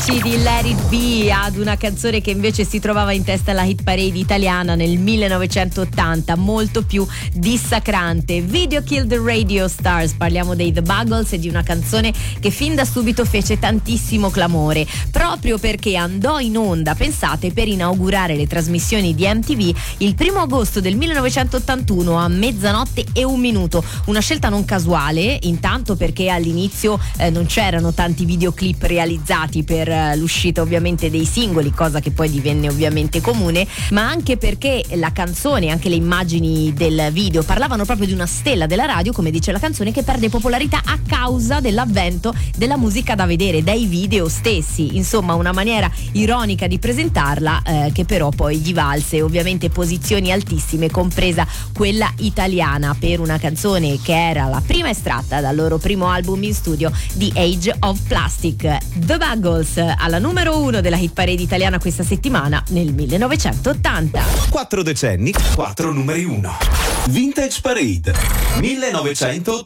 amici di Let It Be ad una canzone che invece si trovava in testa alla hit parade italiana nel 1980, molto più dissacrante. Video Kill the Radio Stars, parliamo dei The Buggles e di una canzone che fin da subito fece tantissimo clamore, proprio perché andò in onda, pensate, per inaugurare le trasmissioni di MTV il 1 agosto del 1981 a 00:01. Una scelta non casuale, intanto perché all'inizio non c'erano tanti videoclip realizzati per l'uscita ovviamente dei singoli, cosa che poi divenne ovviamente comune, ma anche perché la canzone, anche le immagini del video parlavano proprio di una stella della radio, come dice la canzone, che perde popolarità a causa dell'avvento della musica da vedere, dai video stessi. Insomma, una maniera ironica di presentarla, che però poi gli valse ovviamente posizioni altissime, compresa quella italiana, per una canzone che era la prima estratta dal loro primo album in studio, The Age of Plastic. The Buggles alla numero 1 della hit parade italiana questa settimana nel 1980. 4 decenni, 4 numeri 1. Vintage Parade 1980.